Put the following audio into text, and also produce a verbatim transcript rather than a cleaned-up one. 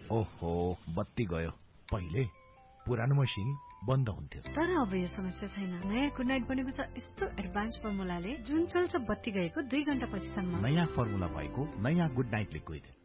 ओहो, बत्ती गयो। पहिले पुरानो मसिन बन्द हुन्थ्यो। तर अब यो समस्या छैन। नयाँ गुड नाइट बनेको छ यस्तो एडभान्स फर्मुलाले जुन चल्छ बत्ती गएको दुई घण्टा पछिसम्म। नयाँ फर्मुला भएको नयाँ गुड नाइट लिक्विड